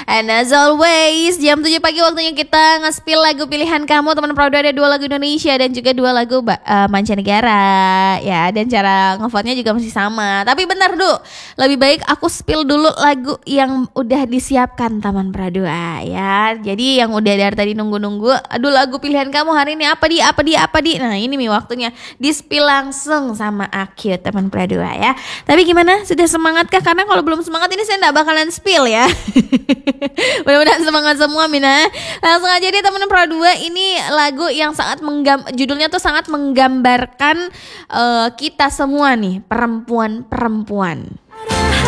And as always, jam 7 pagi waktunya kita nge-spill lagu pilihan kamu. Teman Prado ada 2 lagu Indonesia dan juga 2 lagu mancanegara. Ya, dan cara ngevote-nya juga masih sama. Tapi bentar dulu, lebih baik aku spill dulu lagu yang udah disiapkan Taman Prado ya. Jadi yang udah dari tadi nunggu-nunggu, aduh lagu pilihan kamu hari ini apa di. Nah ini nih waktunya di-spill langsung sama aku Taman Prado ya. Tapi gimana? Sudah semangatkah? Karena kalau belum semangat ini saya gak bakalan spill ya. Mudah-mudahan semangat semua Mina. Langsung aja deh teman Pro 2. Ini lagu yang sangat judulnya tuh sangat menggambarkan kita semua nih, perempuan-perempuan.